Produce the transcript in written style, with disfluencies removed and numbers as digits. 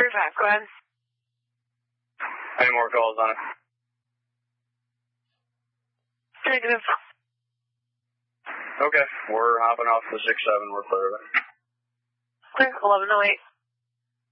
35, go ahead. Any more calls on it? Negative. Okay, we're hopping off the 6-7. We're clear of it. Clear, 1108.